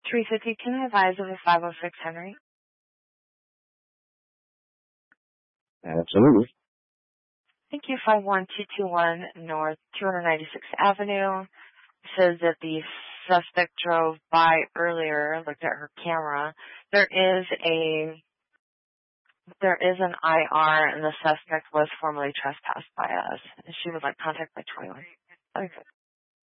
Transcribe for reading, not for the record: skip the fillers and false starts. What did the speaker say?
350, can I advise of a 506 Henry? Absolutely. Thank you. 51221 North 296th Avenue. It says that the suspect drove by earlier, looked at her camera. There is an IR, and the suspect was formerly trespassed by us. She would like contact by 21. Okay.